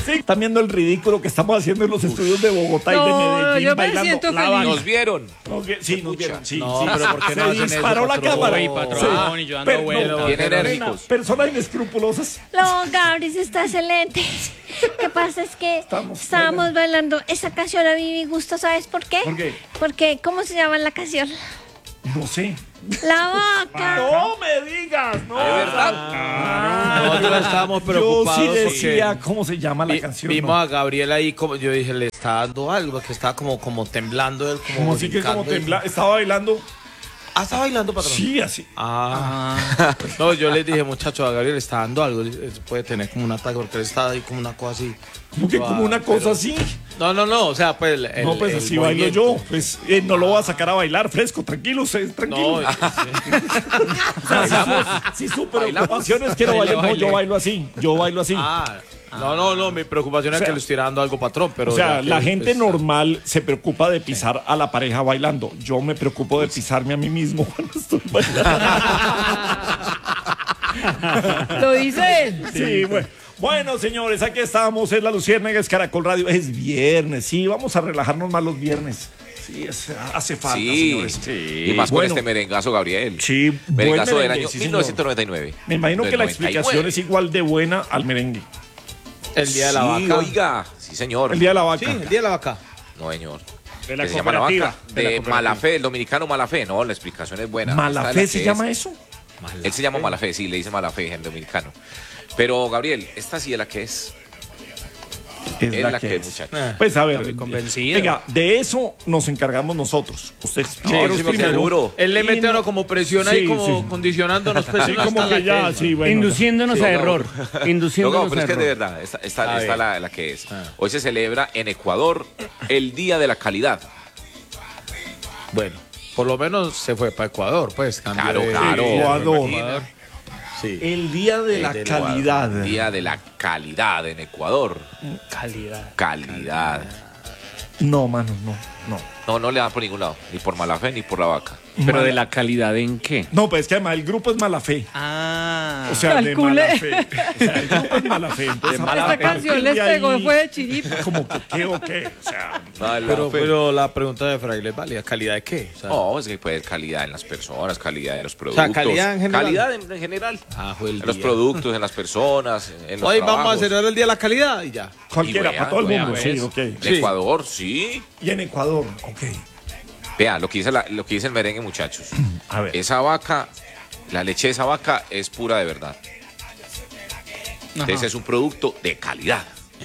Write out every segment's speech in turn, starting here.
Están viendo el ridículo que estamos haciendo en los estudios de Bogotá y de Medellín yo me bailando siento la feliz. vaca. ¿Nos vieron? Sí, nos vieron. Sí, No, sí. pero ¿por qué no Se hacen disparó eso, la patrón? cámara. Uy, patrón, y yo dando vueltas. Bien enérgicos. Personas inescrupulosas. No, Gabris está excelente. Lo que pasa es que estábamos bailando esa canción a mí me gusta, ¿sabes por qué? ¿Por qué? Porque, ¿cómo se llama la canción? No sé. La vaca. No me digas, no. ¿De verdad? Nosotros estábamos Yo preocupados sí decía porque cómo se llama la canción. vimos no. a Gabriel ahí, como yo dije, le está dando algo, que estaba como temblando él, Como así que como brincando. tembla. Estaba bailando. Ah, está bailando, patrón. Sí, así. No, yo les dije, muchachos, a Gabriel le está dando algo, puede tener como un ataque, porque él está ahí como una cosa así. Como que como una cosa así. No, o sea, pues No, pues así bailo yo. Pues no lo voy a sacar a bailar fresco, tranquilo, tranquilo. No, Si su preocupación es que no baile, no, yo bailo así. Yo bailo así. no, mi preocupación es que le estoy dando algo, patrón, pero... O sea, ya que, la gente pues, normal se preocupa de pisar a la pareja bailando. Yo me preocupo de pisarme a mí mismo cuando estoy bailando. Lo dice él. Sí, bueno. Bueno, señores, aquí estamos. Es la Luciérnaga, es Caracol Radio. Es viernes, sí, vamos a relajarnos más los viernes. Sí, hace falta, Sí. señores. Y más con Bueno. este merengazo, Gabriel. Sí, buen Merengazo del merengue, año sí, señor. 1999. Me imagino que la 99. explicación es igual de buena al merengue. El día de la Sí, vaca. oiga. Sí, señor. El día de la vaca. Sí, el día de la vaca. No, señor. De la Que se llama la cooperativa. vaca. De Malafé, el dominicano Malafé. No, la explicación es buena. Esta es la ¿Malafé que se es. llama eso? Él se llama Malafé, sí, le dice Malafé, el dominicano. Pero, Gabriel, esta sí es la que es. Es Es la que es, muchachos. Pues a ver, Estoy convencido. venga, de eso nos encargamos nosotros. Ustedes Sí, primero, sí, porque seguro. Él le mete a uno como presión ahí, Sí, como sí. condicionándonos. Pues, Sí, uno como hasta que la ya, que- sí, bueno. Induciéndonos Sí, a no, error. No, Induciéndonos pero a es que de error. verdad, esta A ver. la que es. Hoy se celebra en Ecuador el Día de la Calidad. Bueno, por lo menos se fue para Ecuador, pues. cambió Claro, de- claro. Ecuador. Sí. El día de la Del calidad. Ecuador. Día de la calidad en Ecuador. Calidad. Calidad. No, mano, no. No le dan por ningún lado. Ni por Malafé ni por la vaca. Pero de la calidad en qué. No, pues es que además el grupo es mala fe. Ah. O sea, de Calcule. mala fe. O sea, el grupo es mala fe. Entonces, Esta canción les pegó, fue de chiripa. Como que qué o qué. O sea, Pero la pregunta de Fraile es válida. ¿Calidad de qué? O sea, No, es que puede haber calidad en las personas, calidad en los productos. calidad en general. Calidad en general. fue el En los día. productos, en las personas, en los Hoy vamos a trabajos. celebrar el Día de la Calidad y ya. cualquiera, Y vea, para todo el vea, mundo. pues. Sí, ok. En Sí. Ecuador, sí. Y en Ecuador, ok. Vea, lo que dice el merengue, muchachos. A ver. Esa vaca, la leche de esa vaca es pura de verdad. Ese es un producto de calidad.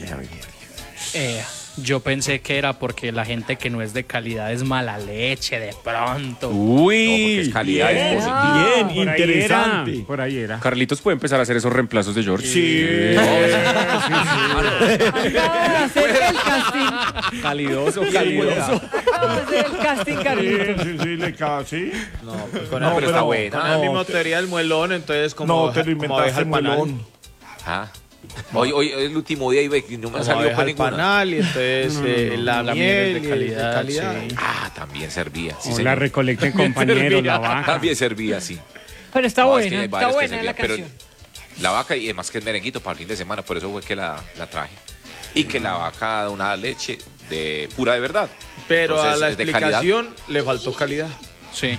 Yo pensé que era porque la gente que no es de calidad es mala leche de pronto. No, porque es calidad, es Bien, positivo. bien, Por ahí interesante. era, por ahí era. Carlitos puede empezar a hacer esos reemplazos de George. Sí. Acaba de hacer el casting. Calidoso, Acaba de hacer el casting, Carlitos. Sí, le cae, sí. No, pues con No, el- pero está buena. con la misma teoría del muelón, entonces como No, te lo como abeja inventaste, al panal. muelón. Ah. Hoy es el último día y ve que no me Como salió abeja para al ninguna. panal y entonces la la miel miel y de el de calidad, sí. Ah, también servía. Sí, O la señor. recolecta en compañeros, la vaca. También servía, sí. Pero está No, es que buena, hay está varios que buena la servían, pero canción. la vaca, y además que es merenguito para el fin de semana, por eso fue que la traje. Y que la vaca da una leche de pura de verdad. Pero Entonces, a la es de calidad. explicación le faltó calidad. Sí.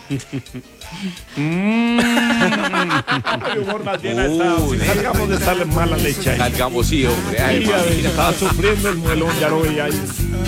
El humor más bien está. Salgamos de esta mala leche ahí. Salgamos, sí, hombre. Ay, Sí, a ver, mamita. estaba sufriendo el muelón, ya lo veía ahí.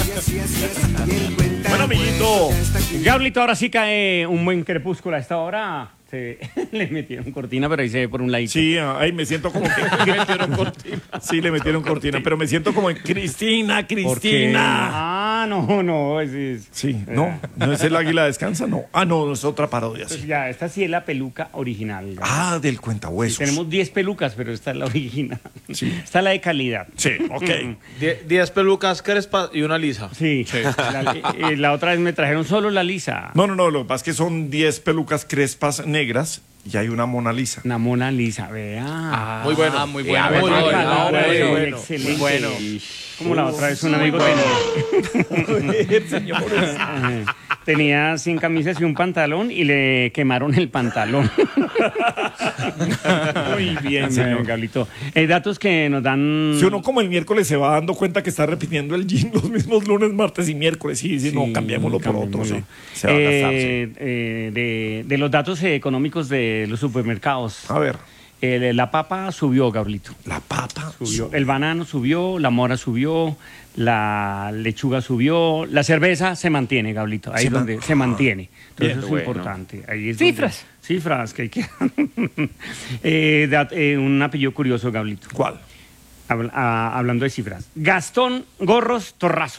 Bueno, amiguito. Gablito, ahora sí cae un buen crepúsculo a esta hora. Le metieron cortina, pero ahí se ve por un ladito. Sí, ahí me siento como que le metieron cortina. Sí, le metieron cortina, pero me siento como en Cristina, Porque- Cristina. Ah, no, es... Sí, no es el águila descansa, no. Ah, no, es otra parodia. Pues Sí. ya, esta sí es la peluca original. Ah, del cuentahuesos. Tenemos 10 pelucas, pero esta es la original. Sí. Esta es la de calidad. Sí, ok. 10 pelucas crespas y una lisa. Sí. La otra vez me trajeron solo la lisa. No, lo que pasa es que son 10 pelucas crespas negras y hay una Mona Lisa. Una Mona Lisa, vea. Muy bueno. Muy Ya, bueno. muy Muy bueno. bueno. bueno, bueno. Excelente. Muy bueno. Como la otra vez un amigo tenía. tenía 100 camisas y un pantalón y le quemaron el pantalón. Muy bien, señor. Gablito. Datos que nos dan... Si uno como el miércoles se va dando cuenta que está repitiendo el gym los mismos lunes, martes y miércoles, sí, no, cambiémoslo por otro, sí. Se va a gastar, sí. De los datos económicos de los supermercados. A ver. La papa subió, Gablito. La papa Subió. El banano subió, la mora subió, la lechuga subió, la cerveza se mantiene, Gablito. Ahí es donde se mantiene. Entonces Bien, eso es bueno. importante. Ahí es Cifras. Cifras que hay que... un apellido curioso, Gablito. ¿Cuál? Hablando de cifras. Gastón Gorros Torrazo.